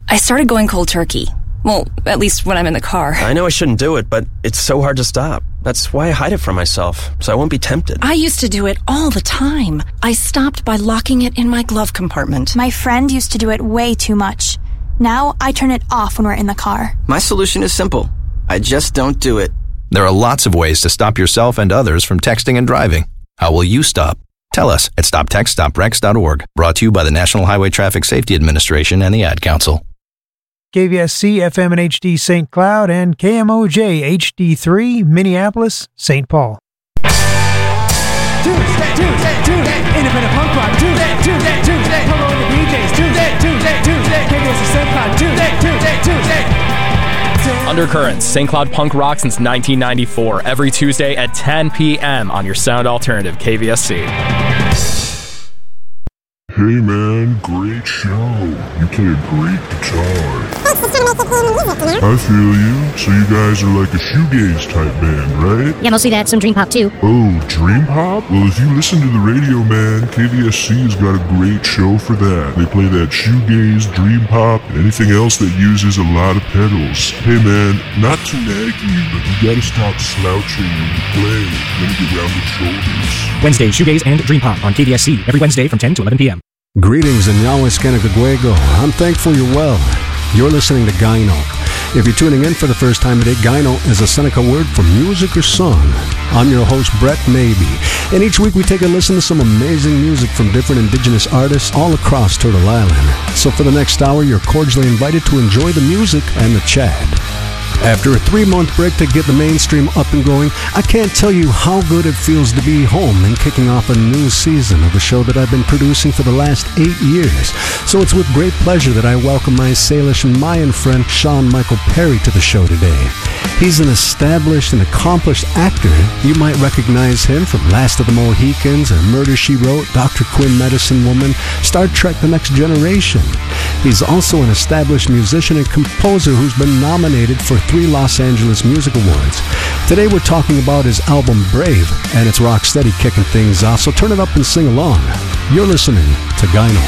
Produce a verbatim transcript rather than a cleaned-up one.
I started going cold turkey. Well, at least when I'm in the car. I know I shouldn't do it, but it's so hard to stop. That's why I hide it from myself, so I won't be tempted. I used to do it all the time. I stopped by locking it in my glove compartment. My friend used to do it way too much. Now I turn it off when we're in the car. My solution is simple. I just don't do it. There are lots of ways to stop yourself and others from texting and driving. How will you stop? Tell us at stop text stop wrecks dot org. Brought to you by the National Highway Traffic Safety Administration and the Ad Council. K V S C F M and H D Saint Cloud and K M O J H D three Minneapolis, Saint Paul. Tuesday, Tuesday, Tuesday, independent punk rock. Tuesday, Tuesday, Tuesday, Polo and the D Js. Tuesday, Tuesday, Tuesday, K V S C Saint Cloud. Tuesday, Tuesday, Tuesday. Undercurrents, Saint Cloud punk rock since nineteen ninety-four. Every Tuesday at ten p.m. on your sound alternative, K V S C. Hey man, great show. You play a great guitar. I feel you. So you guys are like a shoegaze type band, right? Yeah, mostly that, some dream pop too. Oh, dream pop? Well, if you listen to the radio, man, K V S C has got a great show for that. They play that shoegaze, dream pop, and anything else that uses a lot of pedals. Hey man, not to nag you, but you gotta stop slouching when you play. Then you get round the shoulders. Wednesday, shoegaze and dream pop on K V S C every Wednesday from ten to eleven p.m. Greetings in Yahweh Skanakaguego. I'm thankful you're well. You're listening to Gyno. If you're tuning in for the first time today, Gyno is a Seneca word for music or song. I'm your host, Brett Maybe, and each week we take a listen to some amazing music from different indigenous artists all across Turtle Island. So for the next hour, you're cordially invited to enjoy the music and the chat. After a three-month break to get the mainstream up and going, I can't tell you how good it feels to be home and kicking off a new season of the show that I've been producing for the last eight years. So it's with great pleasure that I welcome my Salish and Mayan friend Sean Michael Perry to the show today. He's an established and accomplished actor. You might recognize him from Last of the Mohicans or Murder, She Wrote, Doctor Quinn, Medicine Woman, Star Trek The Next Generation. He's also an established musician and composer who's been nominated for three Los Angeles Music Awards. Today we're talking about his album Brave, and it's rock steady kicking things off, so turn it up and sing along. You're listening to Gyno.